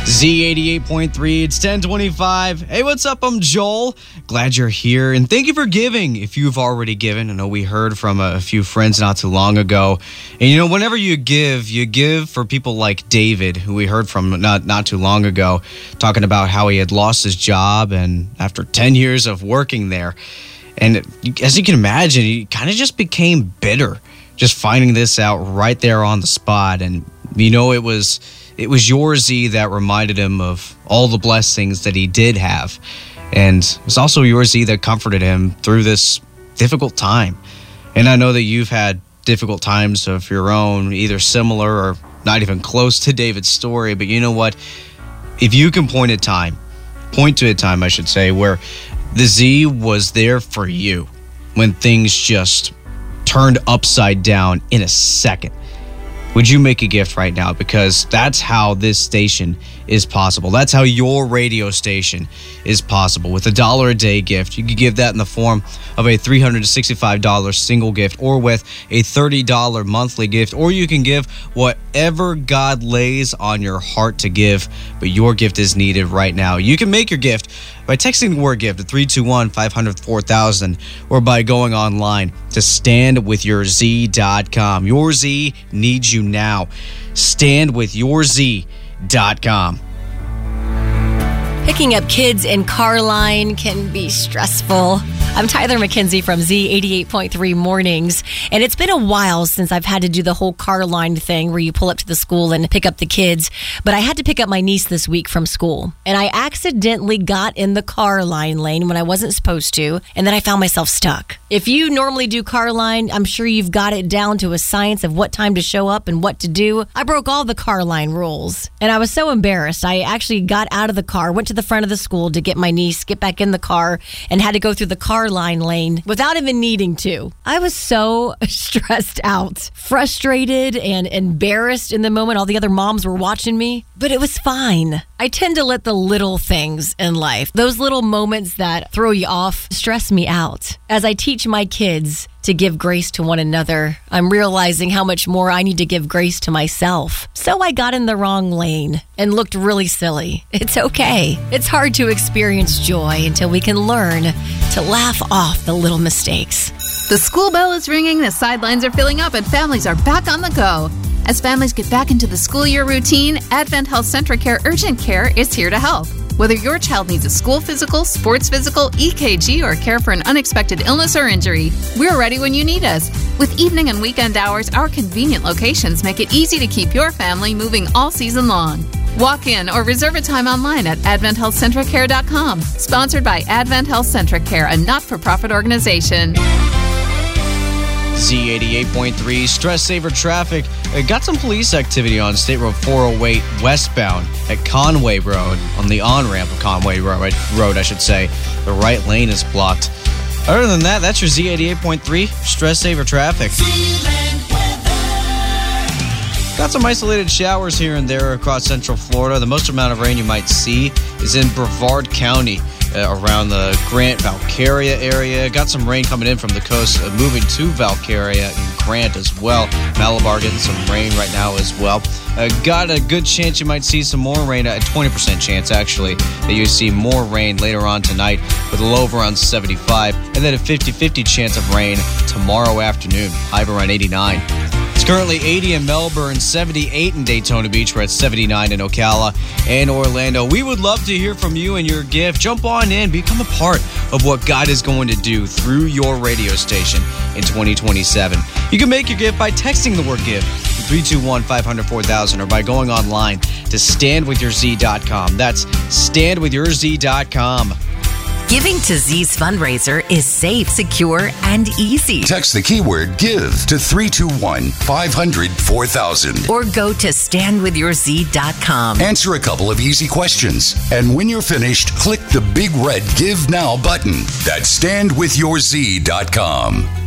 Z88.3, it's 1025. Hey, what's up? I'm Joel. Glad you're here, and thank you for giving if you've already given. I know we heard from a few friends not too long ago. And whenever you give for people like David, who we heard from not too long ago, talking about how he had lost his job and after 10 years of working there. And as you can imagine, he kind of just became bitter, just finding this out right there on the spot. And, it was your Z that reminded him of all the blessings that he did have. And it was also your Z that comforted him through this difficult time. And I know that you've had difficult times of your own, either similar or not even close to David's story. But you know what? If you can point to a time, I should say, where the Z was there for you when things just turned upside down in a second, would you make a gift right now? Because that's how this station is possible. That's how your radio station is possible. With $1 a day gift, you can give that in the form of a $365 single gift, or with a $30 monthly gift, or you can give whatever God lays on your heart to give, but your gift is needed right now. You can make your gift by texting the word gift to 321-500-4000, or by going online to standwithyourz.com. Your Z needs you now. Standwithyourz.com. Picking up kids in car line can be stressful. I'm Tyler McKenzie from Z88.3 Mornings, and it's been a while since I've had to do the whole car line thing where you pull up to the school and pick up the kids, but I had to pick up my niece this week from school, and I accidentally got in the car line lane when I wasn't supposed to, and then I found myself stuck. If you normally do car line, I'm sure you've got it down to a science of what time to show up and what to do. I broke all the car line rules, and I was so embarrassed. I actually got out of the car, went to the front of the school to get my niece, get back in the car, and had to go through the car line lane without even needing to. I was so stressed out, frustrated, and embarrassed in the moment. All the other moms were watching me, but it was fine. I tend to let the little things in life, those little moments that throw you off, stress me out. As I teach my kids to give grace to one another, I'm realizing how much more I need to give grace to myself. So I got in the wrong lane and looked really silly. It's okay. It's hard to experience joy until we can learn to laugh off the little mistakes. The school bell is ringing, the sidelines are filling up, and families are back on the go. As families get back into the school year routine, Advent Health Centracare Urgent Care is here to help. Whether your child needs a school physical, sports physical, EKG, or care for an unexpected illness or injury, we're ready when you need us. With evening and weekend hours, our convenient locations make it easy to keep your family moving all season long. Walk in or reserve a time online at AdventHealthCentricare.com. Sponsored by Advent Health Centracare, a not-for-profit organization. Z88.3 Stress Saver Traffic. Got some police activity on State Road 408 westbound at Conway Road, on the on-ramp of Conway Road, I should say. The right lane is blocked. Other than that, that's your Z88.3 Stress Saver Traffic. Got some isolated showers here and there across Central Florida. The most amount of rain you might see is in Brevard County, around the Grant, Valcaria area. Got some rain coming in from the coast, moving to Valcaria and Grant as well. Malabar getting some rain right now as well. Got a good chance you might see some more rain, a 20% chance actually, that you see more rain later on tonight with a low of around 75, and then a 50-50 chance of rain tomorrow afternoon, high of around 89. It's currently 80 in Melbourne, 78 in Daytona Beach. We're at 79 in Ocala and Orlando. We would love to hear from you and your gift. Jump on in, become a part of what God is going to do through your radio station in 2027. You can make your gift by texting the word give to 321-500-4000, or by going online to standwithyourz.com. That's standwithyourz.com. Giving to Z's fundraiser is safe, secure, and easy. Text the keyword GIVE to 321-500-4000. Or go to standwithyourz.com. Answer a couple of easy questions. And when you're finished, click the big red Give Now button. That's standwithyourz.com.